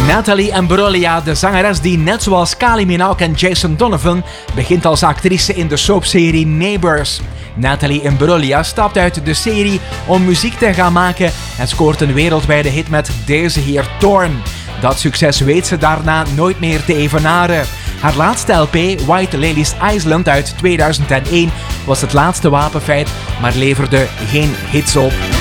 Nathalie Imbruglia, de zangeres die net zoals Kylie Minogue en Jason Donovan begint als actrice in de soapserie Neighbours. Nathalie Imbruglia stapt uit de serie om muziek te gaan maken en scoort een wereldwijde hit met deze hier Torn. Dat succes weet ze daarna nooit meer te evenaren. Haar laatste LP, White Ladies Island uit 2001, was het laatste wapenfeit, maar leverde geen hits op.